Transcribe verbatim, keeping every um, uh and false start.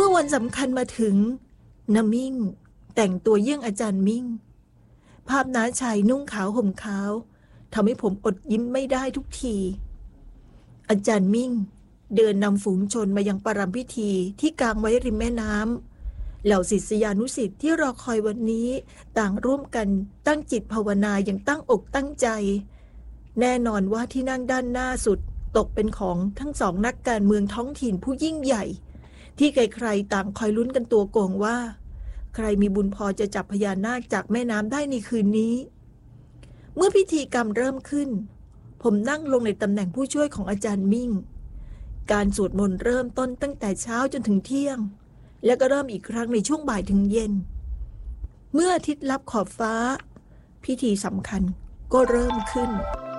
อวันสำคัญมาถึงน้ามิ่งแต่งตัวเยี่ยงอาจารย์มิ่งภาพน้าชายนุ่งขาวห่มขาวทำให้ผมอดยิ้มไม่ได้ทุกทีอาจารย์มิ่งเดินนำฝูงชนมายังปรำพิธีที่กางไว้ริมแม่น้ำเหล่าศิษยานุศิษย์ที่รอคอยวันนี้ต่างร่วมกันตั้งจิตภาวนาอย่างตั้งอกตั้งใจแน่นอนว่าที่นั่งด้านหน้าสุดตกเป็นของทั้งสองนักการเมืองท้องถิ่นผู้ยิ่งใหญ่ที่ใครๆต่างคอยลุ้นกันตัวโกงว่าใครมีบุญพอจะจับพญานาคจากแม่น้ำได้ในคืนนี้เมื่อพิธีกรรมเริ่มขึ้นผมนั่งลงในตำแหน่งผู้ช่วยของอาจารย์มิ่งการสวดมนต์เริ่มต้นตั้งแต่เช้าจนถึงเที่ยงและก็เริ่มอีกครั้งในช่วงบ่ายถึงเย็นเมื่ออาทิตย์ลับขอบฟ้าพิธีสำคัญก็เริ่มขึ้น